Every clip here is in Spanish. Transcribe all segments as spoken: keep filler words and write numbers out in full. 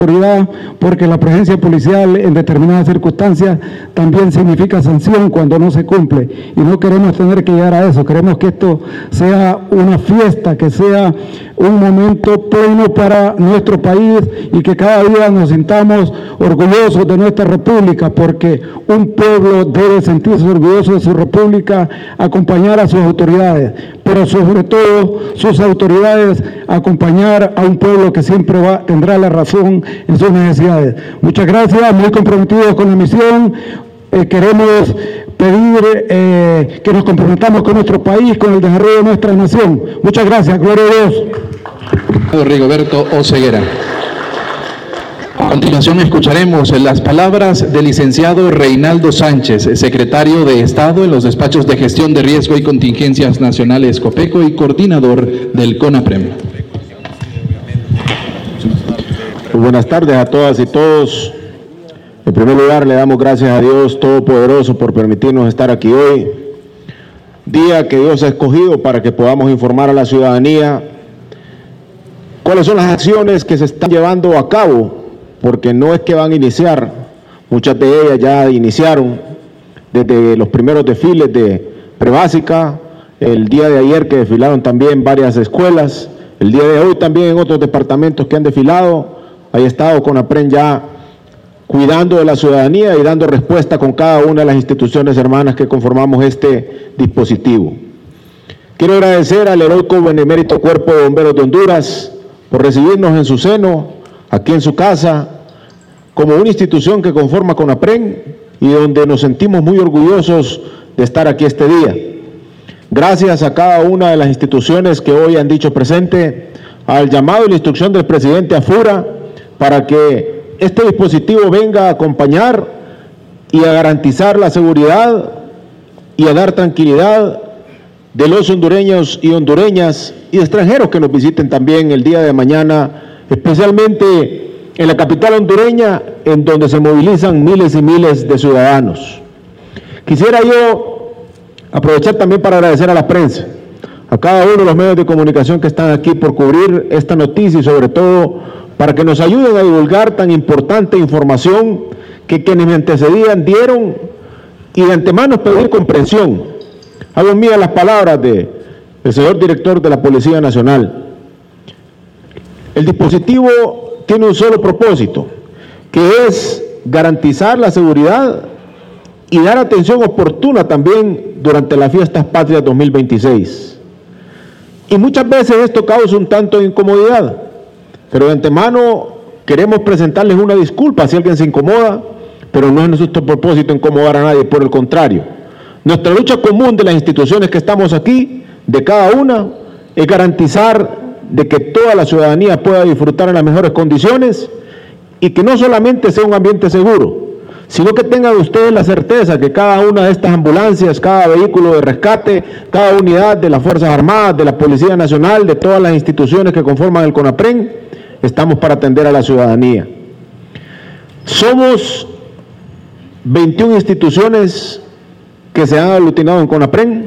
porque la presencia policial en determinadas circunstancias también significa sanción cuando no se cumple, y no queremos tener que llegar a eso. Queremos que esto sea una fiesta, que sea un momento pleno para nuestro país y que cada día nos sintamos orgullosos de nuestra república, porque un pueblo debe sentirse orgulloso de su república, acompañar a sus autoridades, pero sobre todo sus autoridades acompañar a un pueblo que siempre va, tendrá la razón en sus necesidades. Muchas gracias, muy comprometidos con la misión. Eh, queremos pedir eh, que nos comprometamos con nuestro país, con el desarrollo de nuestra nación. Muchas gracias, gloria a Dios. Rigoberto Oseguera. A continuación escucharemos las palabras del licenciado Reinaldo Sánchez, secretario de Estado en los despachos de gestión de riesgo y contingencias nacionales COPECO y coordinador del CONAPREM. Muy buenas tardes a todas y todos. En primer lugar, le damos gracias a Dios Todopoderoso por permitirnos estar aquí hoy, día que Dios ha escogido para que podamos informar a la ciudadanía cuáles son las acciones que se están llevando a cabo, porque no es que van a iniciar, muchas de ellas ya iniciaron desde los primeros desfiles de prebásica, el día de ayer que desfilaron también varias escuelas, el día de hoy también en otros departamentos que han desfilado. Hay estado CONAPREM ya cuidando de la ciudadanía y dando respuesta con cada una de las instituciones hermanas que conformamos este dispositivo. Quiero agradecer al heroico benemérito Cuerpo de Bomberos de Honduras por recibirnos en su seno, aquí en su casa, como una institución que conforma CONAPREM y donde nos sentimos muy orgullosos de estar aquí este día. Gracias a cada una de las instituciones que hoy han dicho presente, al llamado y la instrucción del presidente Afura, para que este dispositivo venga a acompañar y a garantizar la seguridad y a dar tranquilidad de los hondureños y hondureñas y extranjeros que nos visiten también el día de mañana, especialmente en la capital hondureña, en donde se movilizan miles y miles de ciudadanos. Quisiera yo aprovechar también para agradecer a la prensa, a cada uno de los medios de comunicación que están aquí por cubrir esta noticia y sobre todo para que nos ayuden a divulgar tan importante información que quienes me antecedían dieron, y de antemano pedir comprensión. Hago mías las palabras del señor director de la Policía Nacional. El dispositivo tiene un solo propósito, que es garantizar la seguridad y dar atención oportuna también durante las fiestas patrias dos mil veintiséis. Y muchas veces esto causa un tanto de incomodidad, pero de antemano queremos presentarles una disculpa si alguien se incomoda, pero no es nuestro propósito incomodar a nadie, por el contrario. Nuestra lucha común de las instituciones que estamos aquí, de cada una, es garantizar de que toda la ciudadanía pueda disfrutar en las mejores condiciones y que no solamente sea un ambiente seguro, sino que tengan ustedes la certeza que cada una de estas ambulancias, cada vehículo de rescate, cada unidad de las Fuerzas Armadas, de la Policía Nacional, de todas las instituciones que conforman el CONAPREM, estamos para atender a la ciudadanía. Somos veintiuna instituciones que se han aglutinado en CONAPREM,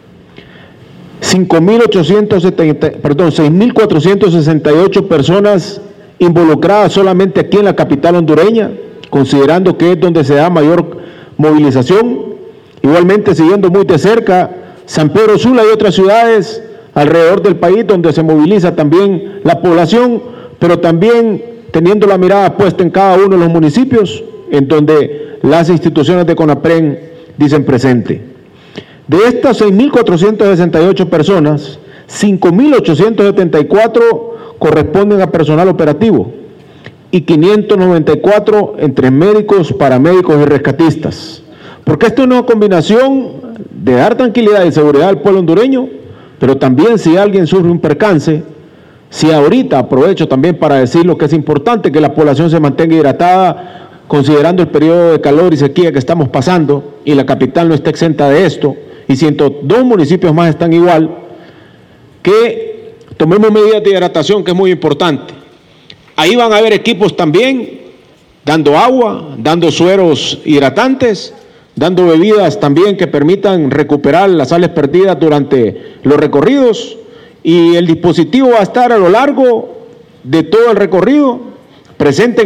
cinco mil ochocientos setenta, perdón, seis mil cuatrocientos sesenta y ocho personas involucradas solamente aquí en la capital hondureña, considerando que es donde se da mayor movilización. Igualmente siguiendo muy de cerca San Pedro Sula y otras ciudades alrededor del país donde se moviliza también la población, pero también teniendo la mirada puesta en cada uno de los municipios en donde las instituciones de CONAPREM dicen presente. De estas seis mil cuatrocientas sesenta y ocho personas, cinco mil ochocientos setenta y cuatro corresponden a personal operativo y quinientos noventa y cuatro entre médicos, paramédicos y rescatistas. Porque esto es una combinación de dar tranquilidad y seguridad al pueblo hondureño, pero también si alguien sufre un percance, si ahorita aprovecho también para decir lo que es importante, que la población se mantenga hidratada, considerando el periodo de calor y sequía que estamos pasando, y la capital no está exenta de esto, y ciento dos municipios más están igual, que tomemos medidas de hidratación, que es muy importante. Ahí van a haber equipos también, dando agua, dando sueros hidratantes, dando bebidas también que permitan recuperar las sales perdidas durante los recorridos, y el dispositivo va a estar a lo largo de todo el recorrido presente en